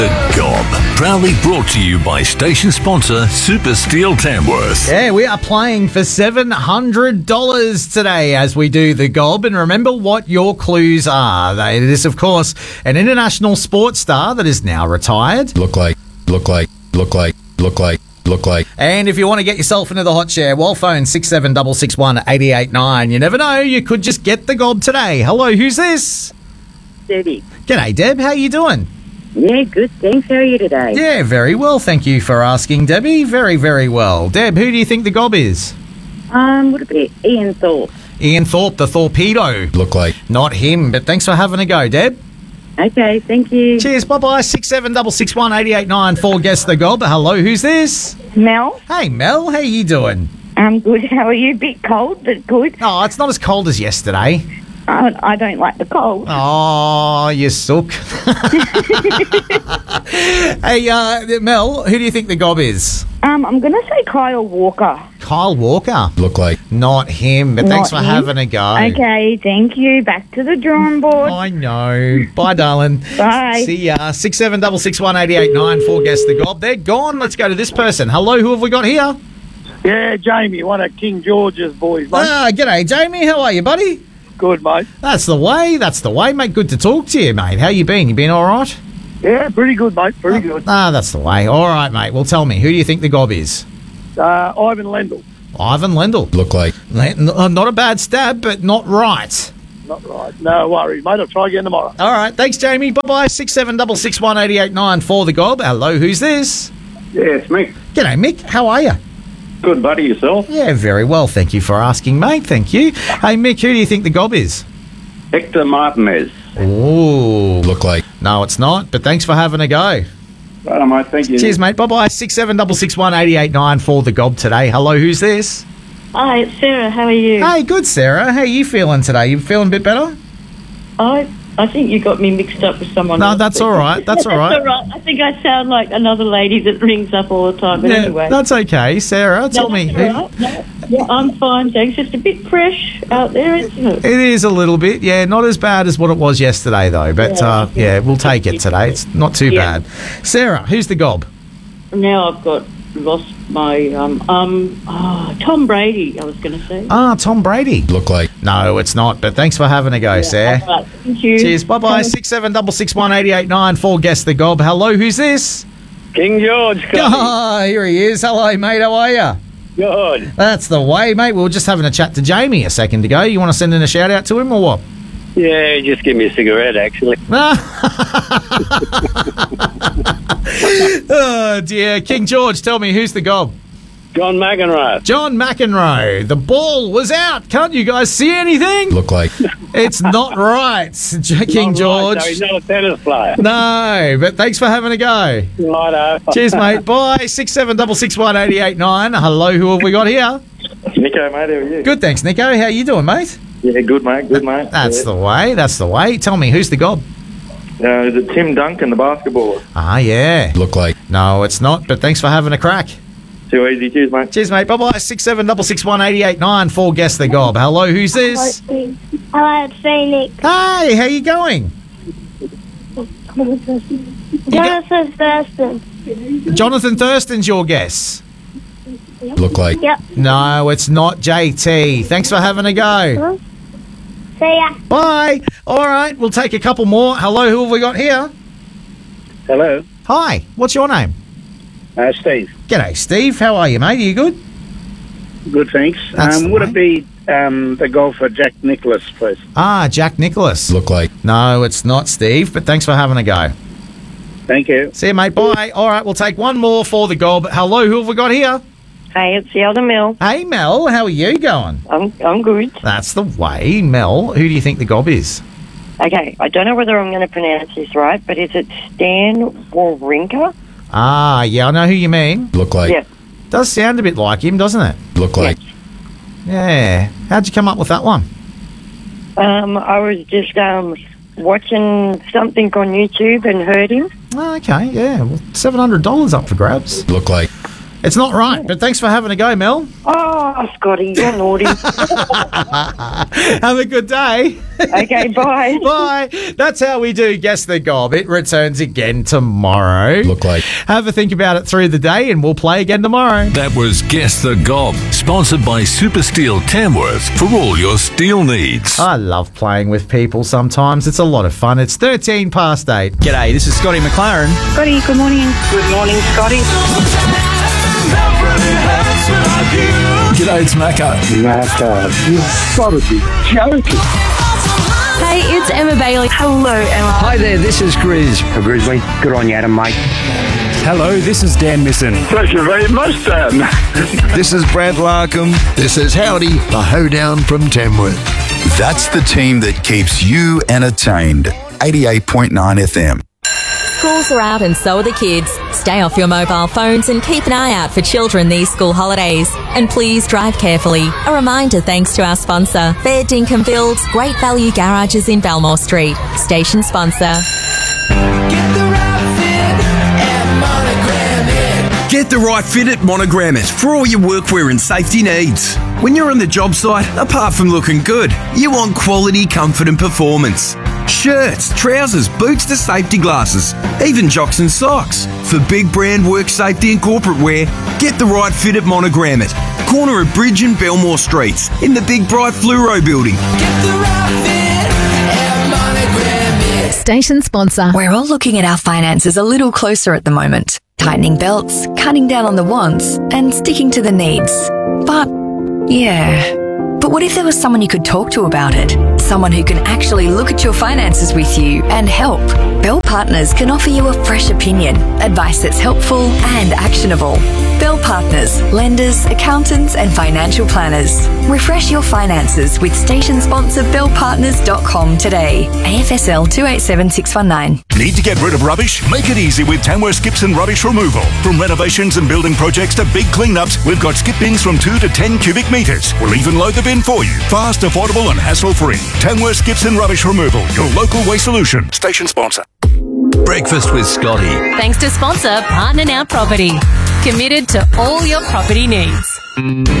The Gob, proudly brought to you by station sponsor Super Steel Tamworth. Yeah, we are playing for $700 today as we do the Gob. And remember what your clues are. It is, of course, an international sports star that is now retired. Look like. And if you want to get yourself into the hot chair, well, phone 6766 889. You never know, you could just get the Gob today. Hello, who's this? Debbie. G'day, Deb. How you doing? Yeah, good, thanks. How are you today? Yeah, very well. Thank you for asking, Debbie. Very, very well. Deb, who do you think the Gob is? Would it be Ian Thorpe? Ian Thorpe, the torpedo. Look like. Not him, but thanks for having a go, Deb. Okay, thank you. Cheers, bye-bye. 6766 889 4 guess the Gob. Hello, who's this? Mel? Hey, Mel. How you doing? I'm good. How are you? Bit cold, but good. Oh, it's not as cold as yesterday. I don't like the cold. Oh, you suck. Hey, Mel, who do you think the Gob is? I'm going to say Kyle Walker. Kyle Walker. Look like. Not him, but thanks for Not him? having a go. Okay, thank you. Back to the drawing board. I know. Bye, darling. Bye. See ya. 6766 889 4 guess the Gob. They're gone. Let's go to this person. Hello, who have we got here? Yeah, Jamie, one of King George's boys, mate. G'day, Jamie. How are you, buddy? Good, mate. That's the way, mate. Good to talk to you, mate. How you been? You been all right? Yeah, pretty good, mate. Pretty good. That's the way. All right, mate. Well, tell me, who do you think the Gob is? Ivan Lendl. Ivan Lendl. Look like. Not a bad stab, but not right. Not right. No worries, mate. I'll try again tomorrow. All right. Thanks, Jamie. Bye-bye. 6766 889 for the Gob. Hello, who's this? Yeah, it's Mick. G'day, Mick. How are you? Good, buddy. Yourself? Yeah, very well. Thank you for asking, mate. Thank you. Hey, Mick, who do you think the Gob is? Hector Martinez. Ooh. Look like. No, it's not, but thanks for having a go. Right, mate. Thank you. Cheers, mate. Bye-bye. 6766 889 for the Gob today. Hello, who's this? Hi, it's Sarah. How are you? Hey, good, Sarah. How are you feeling today? You feeling a bit better? I think you got me mixed up with someone No, else. that's all right. That's all right. That's all right. I think I sound like another lady that rings up all the time. But anyway. That's okay. Sarah, tell me. That's all right. No, yeah, I'm fine, thanks. It's a bit fresh out there, isn't it? It is a little bit, yeah. Not as bad as what it was yesterday, though. But, we'll take it today. It's not too bad. Sarah, who's the Gob? Now I've lost my Tom Brady, I was going to say. Tom Brady. Look like. No, it's not, but thanks for having a go, Sarah. All right, thank you. Cheers. Bye-bye. 6766 889 4 guess the Gob. Hello, who's this? King George. Oh, here he is. Hello, mate. How are you? Good. That's the way, mate. We were just having a chat to Jamie a second ago. You want to send in a shout-out to him or what? Yeah, just give me a cigarette, actually. Oh, dear. King George, tell me, who's the Gob? John McEnroe. John McEnroe. The ball was out. Can't you guys see anything? Look like. It's not right, King George. Right, so he's not a tennis player. No, but thanks for having a go. Righto. Cheers, mate. Bye. 6766 889. Hello, who have we got here? Nico, mate. How are you? Good, thanks, Nico. How you doing, mate? Yeah, good, mate. Good, mate. That's the way. That's the way. Tell me, who's the Gob? Is it Tim Duncan, the basketballer? Yeah. Look like. No, it's not, but thanks for having a crack. Too easy. Cheers, mate. Cheers, mate. Bye-bye. 6766 889 4 guess the Gob. Hello, who's this? Hello, it's Phoenix. Hey, how you going? Jonathan Thurston. Jonathan Thurston's your guess. Look like. Yep. No, it's not JT. Thanks for having a go. See ya. Bye. All right, we'll take a couple more. Hello, who have we got here? Hello. Hi, what's your name? Steve. G'day, Steve. How are you, mate? Are you good? Good, thanks. That's Would it be the golfer Jack Nicklaus, please? Jack Nicklaus. Look like. No, it's not, Steve, but thanks for having a go. Thank you. See you, mate. Bye. All right, we'll take one more for the Gob. Hello, who have we got here? Hey, it's the other Mel. Hey, Mel. How are you going? I'm good. That's the way. Mel, who do you think the Gob is? Okay, I don't know whether I'm going to pronounce this right, but is it Stan Wawrinka? Yeah, I know who you mean. Look like. Yeah. Does sound a bit like him, doesn't it? Look like. Yeah. How'd you come up with that one? I was just watching something on YouTube and heard him. Okay, yeah. Well, $700 up for grabs. Look like. It's not right, but thanks for having a go, Mel. Oh, Scotty, you're naughty. Have a good day. Okay, bye. Bye. That's how we do Guess the Gob. It returns again tomorrow. Look like. Have a think about it through the day and we'll play again tomorrow. That was Guess the Gob, sponsored by Super Steel Tamworth for all your steel needs. I love playing with people sometimes. It's a lot of fun. It's 13 past 8. G'day, this is Scotty McLaren. Scotty, good morning. Good morning, Scotty. G'day, it's Macca. You've got to be joking. Hey, it's Emma Bailey. Hello, Emma. Hi there, this is Grizz. Grizzly, good on you, Adam, mate. Hello, this is Dan Misson. Pleasure very much, Dan. This is Brad Larkham. This is Howdy, the hoedown from Tamworth. That's the team that keeps you entertained. 88.9 FM. Schools are out and so are the kids. Stay off your mobile phones and keep an eye out for children these school holidays. And please drive carefully. A reminder thanks to our sponsor, Fair Dinkum Builds, Great Value Garages in Belmore Street. Station sponsor. Get the right fit at Monogram It for all your workwear and safety needs. When you're on the job site, apart from looking good, you want quality, comfort and performance. Shirts, trousers, boots to safety glasses, even jocks and socks. For big brand work safety and corporate wear, get the right fit at Monogram It. Corner of Bridge and Belmore Streets in the big bright Fluoro building. Get the right fit at Monogram It. Station sponsor. We're all looking at our finances a little closer at the moment. Tightening belts, cutting down on the wants, and sticking to the needs. But what if there was someone you could talk to about it? Someone who can actually look at your finances with you and help. Bell Partners can offer you a fresh opinion, advice that's helpful and actionable. Bell Partners, lenders, accountants and financial planners. Refresh your finances with station sponsor bellpartners.com today. AFSL 287619. Need to get rid of rubbish? Make it easy with Tamworth Skips and Rubbish Removal. From renovations and building projects to big cleanups, we've got skip bins from 2 to 10 cubic metres. We'll even load the bin for you. Fast, affordable and hassle-free. Tamworth Skips and Rubbish Removal, your local waste solution. Station sponsor. Breakfast with Scotty. Thanks to sponsor Partner Now Property. Committed to all your property needs.